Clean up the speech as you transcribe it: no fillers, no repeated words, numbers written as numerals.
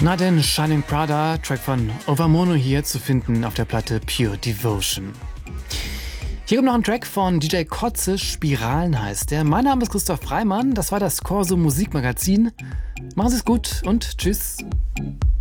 Na denn, Shining Prada, Track von Overmono hier zu finden auf der Platte Pure Devotion. Hier kommt noch ein Track von DJ Kotze, Spiralen heißt der. Mein Name ist Christoph Freimann, das war das Corso Musikmagazin. Machen Sie es gut und tschüss.